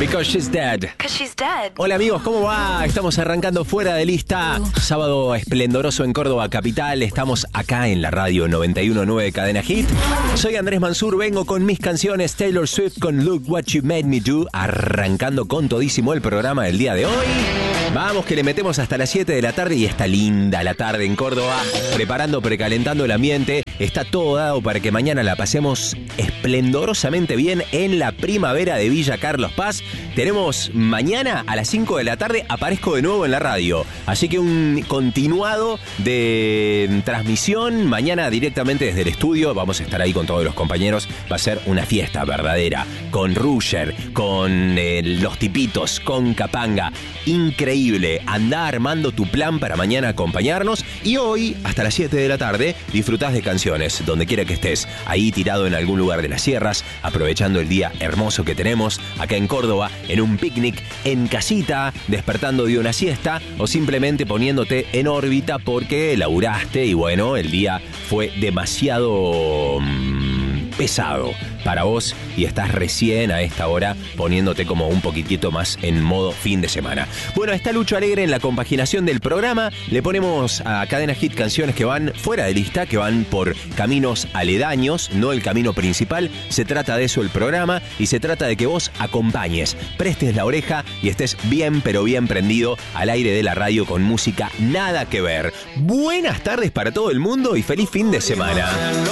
Because she's dead. Because she's dead. Hola amigos, ¿cómo va? Estamos arrancando Fuera de Lista. Sábado esplendoroso en Córdoba capital. Estamos acá en la radio 91.9 Cadena Hit. Soy Andrés Mansur, vengo con mis canciones. Taylor Swift con Look What You Made Me Do. Arrancando con todísimo el programa del día de hoy. Vamos que le metemos hasta las 7 de la tarde y está linda la tarde en Córdoba. Preparando, precalentando el ambiente. Está todo dado para que mañana la pasemos esplendorosamente bien en la primavera de Villa Carlos Paz. Tenemos mañana a las 5 de la tarde, aparezco de nuevo en la radio. Así que un continuado de transmisión. Mañana directamente desde el estudio. Vamos a estar ahí con todos los compañeros. Va a ser una fiesta verdadera. Con Rusher, con los tipitos, con Capanga. Increíble. Andá armando tu plan para mañana acompañarnos. Y hoy, hasta las 7 de la tarde, disfrutás de canciones. Donde quiera que estés. Ahí tirado en algún lugar de las sierras. Aprovechando el día hermoso que tenemos acá en Córdoba. En un picnic, en casita, despertando de una siesta o simplemente poniéndote en órbita porque laburaste y bueno, el día fue demasiado pesado para vos y estás recién a esta hora poniéndote como un poquitito más en modo fin de semana. Bueno, está Lucho Alegre en la compaginación del programa. Le ponemos a Cadena Hit canciones que van fuera de lista, que van por caminos aledaños, no el camino principal. Se trata de eso el programa y se trata de que vos acompañes, prestes la oreja y estés bien pero bien prendido al aire de la radio con música nada que ver. Buenas tardes para todo el mundo y feliz fin de semana.